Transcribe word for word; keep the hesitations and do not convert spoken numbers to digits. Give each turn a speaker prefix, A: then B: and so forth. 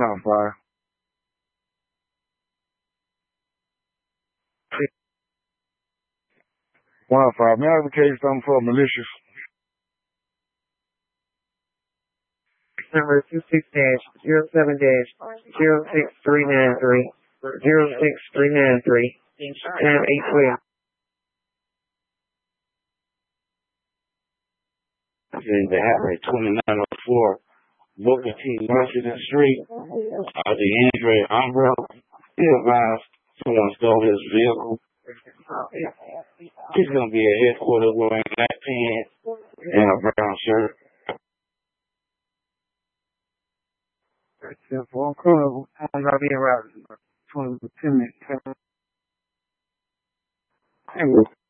A: Top five. One out of five. May I advocate something for malicious?
B: Number two six dash zero seven dash zero six three nine three zero six three nine three time eight twelve.
C: They have a twenty-nine oh four Booker T. Washington Street. Uh, the Andre umbrella. He advised someone stole his vehicle. He's going to be at headquarters wearing black pants and a brown shirt.
B: Except for color, I'm not being right. twenty minutes.